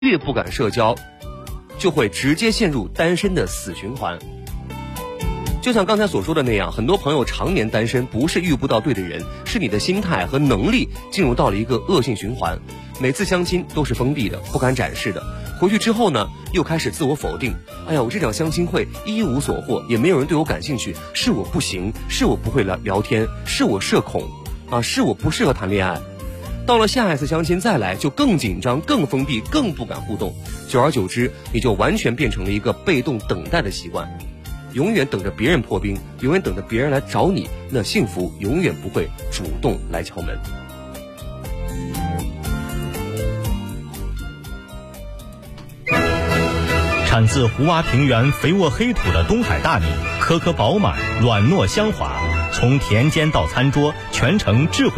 越不敢社交，就会直接陷入单身的死循环。就像刚才所说的那样，很多朋友常年单身，不是遇不到对的人，是你的心态和能力进入到了一个恶性循环。每次相亲都是封闭的，不敢展示的，回去之后呢，又开始自我否定。哎呀，我这场相亲会一无所获，也没有人对我感兴趣，是我不行，是我不会聊天，是我社恐啊，是我不适合谈恋爱。到了下一次相亲再来，就更紧张、更封闭、更不敢互动。久而久之，你就完全变成了一个被动等待的习惯。永远等着别人破冰，永远等着别人来找你，那幸福永远不会主动来敲门。 产自胡洼平原肥沃黑土的东海大米，颗颗饱满，软糯香滑，从田间到餐桌，全程智慧